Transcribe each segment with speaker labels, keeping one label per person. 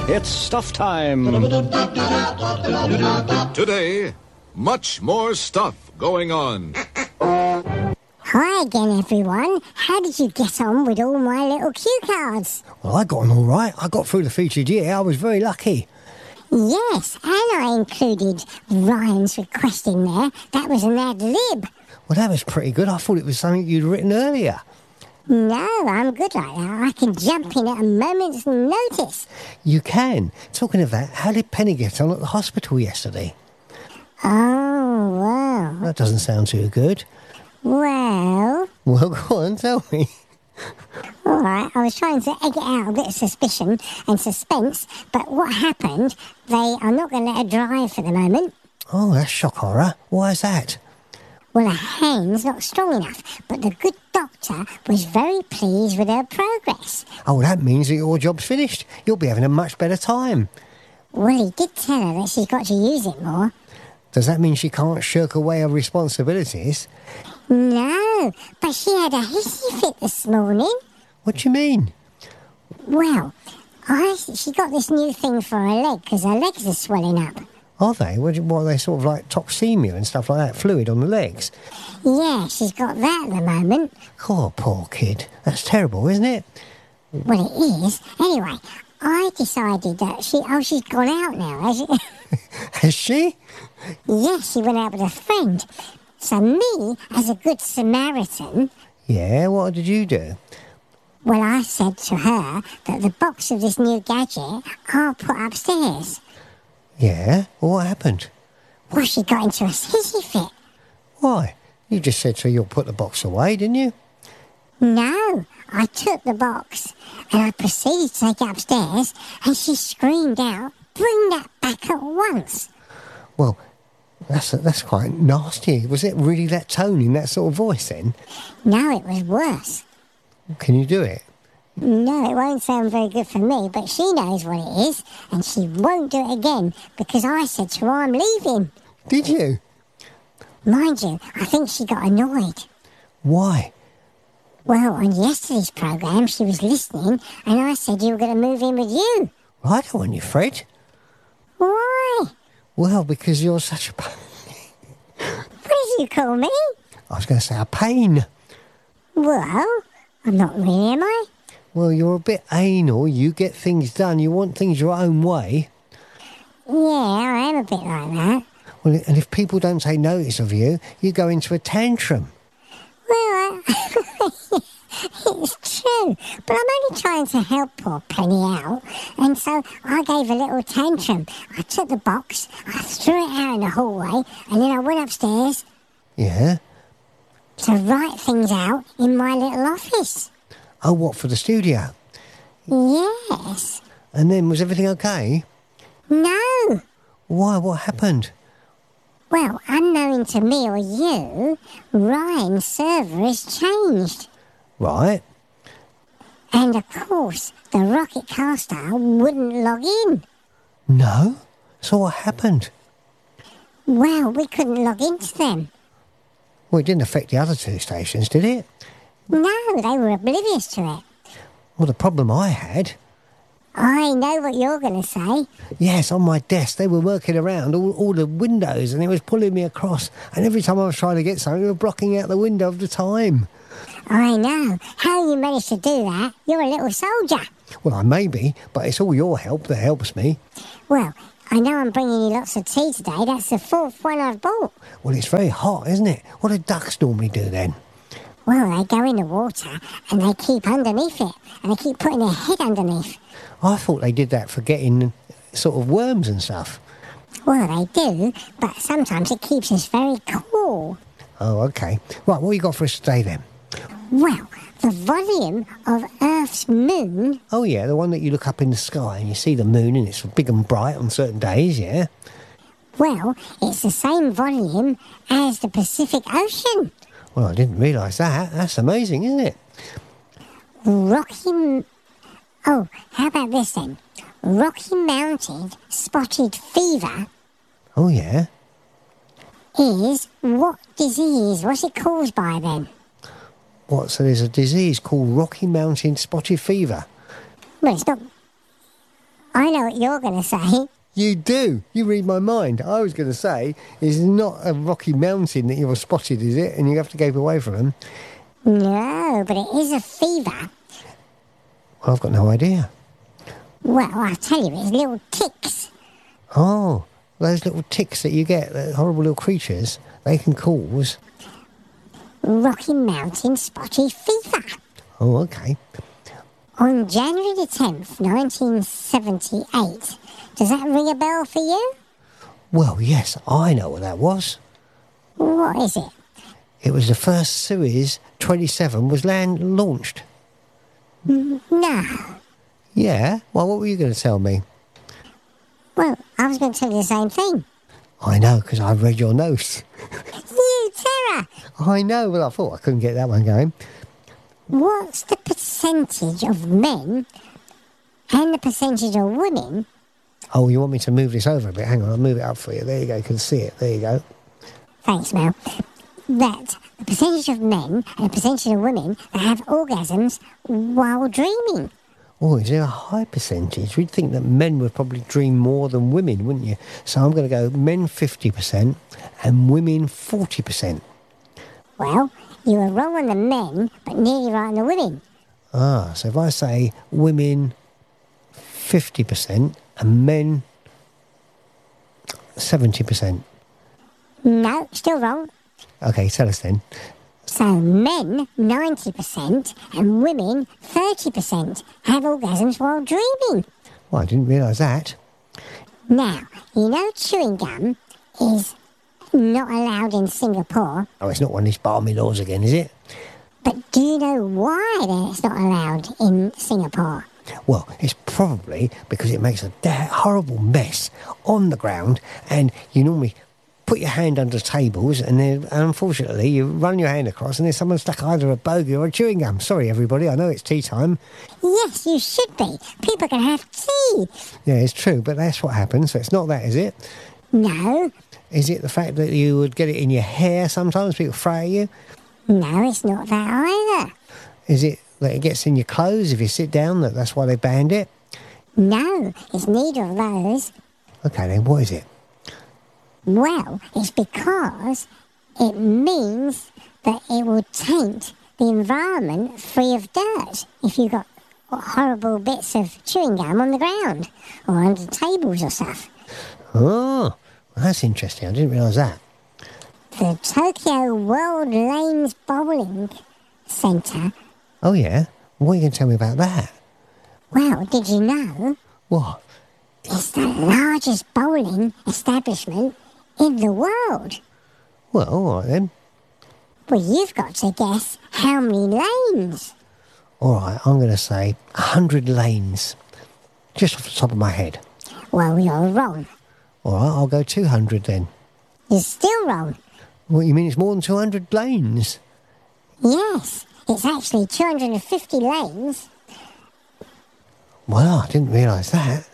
Speaker 1: It's stuff time.
Speaker 2: Today, much more stuff going on.
Speaker 3: Hi again, everyone. How did you get on with all my little cue cards?
Speaker 4: Well, I got on all right. I got through the featured year. I was very lucky.
Speaker 3: Yes, and I included Ryan's request in there. That was an ad-lib.
Speaker 4: Well, that was pretty good. I thought it was something you'd written earlier.
Speaker 3: No, I'm good like that. I can jump in at a moment's notice.
Speaker 4: You can. Talking of that, how did Penny get on at the hospital yesterday?
Speaker 3: Oh, well.
Speaker 4: That doesn't sound too good.
Speaker 3: Well,
Speaker 4: go on, tell me.
Speaker 3: all right, I was trying to egg it out a bit of suspicion and suspense, but what happened, they are not going to let her drive for the moment.
Speaker 4: Oh, that's shock horror. Why is that?
Speaker 3: Well, her hand's not strong enough, but the good doctor was very pleased with her progress.
Speaker 4: Oh, that means that your job's finished. You'll be having a much better time.
Speaker 3: Well, he did tell her that she's got to use it more.
Speaker 4: Does that mean she can't shirk away her responsibilities?
Speaker 3: No, but she had a hissy fit this morning.
Speaker 4: What do you mean?
Speaker 3: Well, she got this new thing for her leg because her legs are swelling up.
Speaker 4: Are they? What are they, sort of like toxemia and stuff like that, fluid on the legs?
Speaker 3: Yeah, she's got that at the moment.
Speaker 4: Oh, poor kid. That's terrible, isn't it?
Speaker 3: Well, it is. Anyway, I decided that she's gone out now, has she?
Speaker 4: Has she?
Speaker 3: Yes, she went out with a friend. So me, as a good Samaritan...
Speaker 4: Yeah, what did you do?
Speaker 3: Well, I said to her that the box of this new gadget I'll put upstairs.
Speaker 4: Yeah? Well, what happened?
Speaker 3: Well, she got into a hissy fit.
Speaker 4: Why? You just said to her you'll put the box away, didn't you?
Speaker 3: No, I took the box and I proceeded to take it upstairs and she screamed out, "Bring that back at once."
Speaker 4: Well, that's quite nasty. Was it really that tone in that sort of voice then?
Speaker 3: No, it was worse.
Speaker 4: Can you do it?
Speaker 3: No, it won't sound very good for me, but she knows what it is, and she won't do it again because I said to her I'm leaving.
Speaker 4: Did you?
Speaker 3: Mind you, I think she got annoyed.
Speaker 4: Why?
Speaker 3: Well, on yesterday's programme she was listening and I said you were going to move in with you.
Speaker 4: Well, I don't want you, Fred.
Speaker 3: Why?
Speaker 4: Well, because you're such a...
Speaker 3: What did you call me?
Speaker 4: I was going to say a pain.
Speaker 3: Well, I'm not really, am I?
Speaker 4: Well, you're a bit anal. You get things done. You want things your own way.
Speaker 3: Yeah, I am a bit like that.
Speaker 4: Well, and if people don't take notice of you, you go into a tantrum.
Speaker 3: Well, it's true, but I'm only trying to help poor Penny out, and so I gave a little tantrum. I took the box, I threw it out in the hallway, and then I went upstairs...
Speaker 4: Yeah?
Speaker 3: ...to write things out in my little office.
Speaker 4: Oh, what, for the studio?
Speaker 3: Yes.
Speaker 4: And then, was everything okay?
Speaker 3: No.
Speaker 4: Why? What happened?
Speaker 3: Well, unknown to me or you, Ryan's server has changed.
Speaker 4: Right.
Speaker 3: And of course, the Rocket Caster wouldn't log in.
Speaker 4: No? So what happened?
Speaker 3: Well, we couldn't log into them.
Speaker 4: Well, it didn't affect the other two stations, did it?
Speaker 3: No, they were oblivious to it.
Speaker 4: Well, the problem I had...
Speaker 3: I know what you're going to say.
Speaker 4: Yes, on my desk, they were working around all the windows and it was pulling me across. And every time I was trying to get something, they were blocking out the window of the time.
Speaker 3: I know. How you managed to do that? You're a little soldier.
Speaker 4: Well, I may be, but it's all your help that helps me.
Speaker 3: Well, I know I'm bringing you lots of tea today. That's the fourth one I've bought.
Speaker 4: Well, it's very hot, isn't it? What do ducks normally do then?
Speaker 3: Well, they go in the water and they keep underneath it and they keep putting their head underneath.
Speaker 4: I thought they did that for getting sort of worms and stuff.
Speaker 3: Well, they do, but sometimes it keeps us very cool.
Speaker 4: Oh, OK. Right, what you got for us today then?
Speaker 3: Well, the volume of Earth's moon...
Speaker 4: Oh, yeah, the one that you look up in the sky and you see the moon and it's big and bright on certain days, yeah?
Speaker 3: Well, it's the same volume as the Pacific Ocean.
Speaker 4: Well, I didn't realise that. That's amazing, isn't it?
Speaker 3: Oh, how about this then? Rocky Mountain spotted fever...
Speaker 4: Oh, yeah?
Speaker 3: ...is what disease? What's it caused by then?
Speaker 4: What, so there's a disease called Rocky Mountain spotted fever?
Speaker 3: Well, it's not... I know what you're going to say.
Speaker 4: You do. You read my mind. I was going to say, it's not a rocky mountain that you've spotted, is it? And you have to keep away from them.
Speaker 3: No, but it is a fever.
Speaker 4: Well, I've got no idea.
Speaker 3: Well, I'll tell you, it's little ticks.
Speaker 4: Oh, those little ticks that you get, the horrible little creatures, they can cause...
Speaker 3: Rocky Mountain Spotty Fever.
Speaker 4: Oh, okay.
Speaker 3: On January the 10th, 1978. Does that ring a bell for you?
Speaker 4: Well, yes, I know what that was.
Speaker 3: What is it?
Speaker 4: It was the first Suez 27 was land launched.
Speaker 3: No.
Speaker 4: Yeah? Well, what were you going to tell me?
Speaker 3: Well, I was going to tell you the same thing.
Speaker 4: I know, because I've read your notes.
Speaker 3: You terror!
Speaker 4: I know, but I thought I couldn't get that one going.
Speaker 3: What's the percentage of men and the percentage of women?
Speaker 4: Oh, you want me to move this over a bit? Hang on, I'll move it up for you. There you go, you can see it. There you go.
Speaker 3: Thanks, Mel. That the percentage of men and the percentage of women that have orgasms while dreaming.
Speaker 4: Oh, is there a high percentage? We'd think that men would probably dream more than women, wouldn't you? So I'm going to go men 50% and women 40%.
Speaker 3: Well, you were wrong on the men, but nearly right on the women.
Speaker 4: Ah, so if I say women 50% and men 70%.
Speaker 3: No, still wrong.
Speaker 4: Okay, tell us then.
Speaker 3: So men 90% and women 30% have orgasms while dreaming.
Speaker 4: Well, I didn't realise that.
Speaker 3: Now, you know chewing gum is not allowed in Singapore,
Speaker 4: Oh, it's not one of these balmy laws again, is it?
Speaker 3: but do you know why it's not allowed in Singapore?
Speaker 4: Well, it's probably because it makes a horrible mess on the ground, and you normally put your hand under tables, and then unfortunately you run your hand across and there's someone stuck either a bogey or a chewing gum. Sorry everybody, I know it's tea time.
Speaker 3: Yes, you should be. People can have tea.
Speaker 4: Yeah, it's true, but that's what happens, so it's not that, is it?
Speaker 3: No,
Speaker 4: Is it the fact that you would get it in your hair sometimes, people throw at you?
Speaker 3: no, it's not that either.
Speaker 4: Is it that it gets in your clothes if you sit down, that's why they banned it?
Speaker 3: No, it's neither of those.
Speaker 4: Okay then, what is it?
Speaker 3: Well, it's because it means that it will taint the environment free of dirt if you've got horrible bits of chewing gum on the ground or under tables or stuff.
Speaker 4: Oh, that's interesting, I didn't realise that.
Speaker 3: The Tokyo World Lanes Bowling Centre.
Speaker 4: Oh yeah? What are you going to tell me about that?
Speaker 3: Well, did you know
Speaker 4: What?
Speaker 3: it's the largest bowling establishment in the world?
Speaker 4: Well, all right then.
Speaker 3: Well, you've got to guess how many lanes.
Speaker 4: All right, I'm going to say 100 lanes. Just off the top of my head.
Speaker 3: Well, you're wrong.
Speaker 4: All right, I'll go 200 then.
Speaker 3: You're still wrong.
Speaker 4: What, you mean it's more than 200 lanes?
Speaker 3: Yes, it's actually 250 lanes.
Speaker 4: Well, I didn't realise that.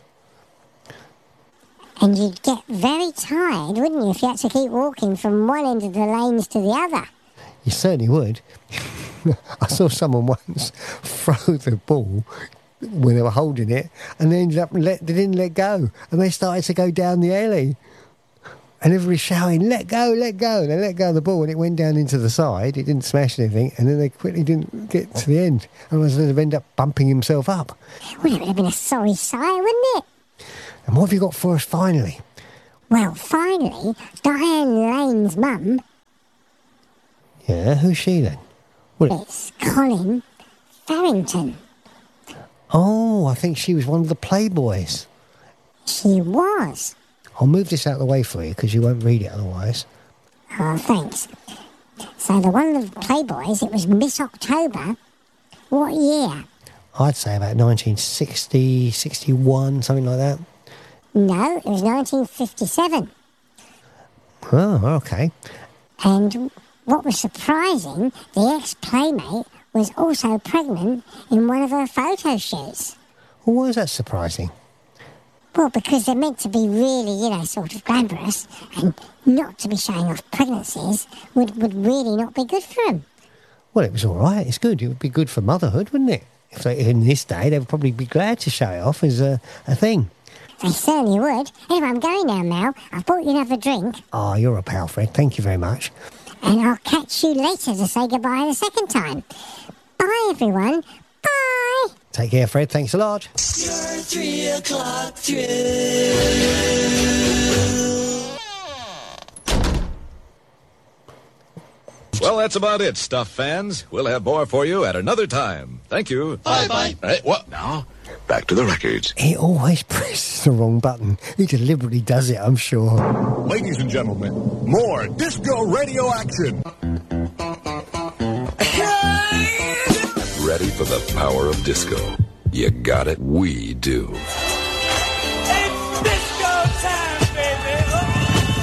Speaker 3: And you'd get very tired, wouldn't you, if you had to keep walking from one end of the lanes to the other?
Speaker 4: You certainly would. I saw someone once throw the ball when they were holding it, and they ended up they didn't let go, and they started to go down the alley. And everybody's shouting, let go, let go. And they let go of the ball and it went down into the side. It didn't smash anything. And then they quickly didn't get to the end. Otherwise they'd end up bumping himself up.
Speaker 3: Well, it would have been a sorry sight, wouldn't it?
Speaker 4: And what have you got for us finally?
Speaker 3: Well, finally, Diane Lane's mum,
Speaker 4: Yeah, who's she then? Well,
Speaker 3: it's Colin Farrington.
Speaker 4: oh, I think she was one of the Playboys.
Speaker 3: She was.
Speaker 4: I'll move this out of the way for you because you won't read it otherwise.
Speaker 3: Oh, thanks. So the one of the Playboys, it was Miss October. What year?
Speaker 4: I'd say about 1960, 61, something like that.
Speaker 3: No, it was 1957.
Speaker 4: Oh, okay.
Speaker 3: And what was surprising, the ex-playmate was also pregnant in one of her photo shoots.
Speaker 4: Well, why is that surprising?
Speaker 3: Well, because they're meant to be really, sort of glamorous, and not to be showing off pregnancies would really not be good for them.
Speaker 4: Well, it was all right. It's good. It would be good for motherhood, wouldn't it? If they, in this day, they would probably be glad to show it off as a thing.
Speaker 3: They certainly would. Anyway, I'm going now, Mel. I've bought you another drink.
Speaker 4: Oh, you're a pal, Fred. Thank you very much.
Speaker 3: And I'll catch you later to say goodbye the second time. Bye, everyone. Bye.
Speaker 4: Take care, Fred. Thanks a lot.
Speaker 1: Your 3 o'clock thrill.
Speaker 2: Well, that's about it, Stuff fans. We'll have more for you at another time. Thank you.
Speaker 1: Bye-bye.
Speaker 2: Hey, what? Now, back to the records.
Speaker 4: He always presses the wrong button. He deliberately does it, I'm sure.
Speaker 5: Ladies and gentlemen, more disco radio action.
Speaker 6: Ready for the power of disco? You got it. We do.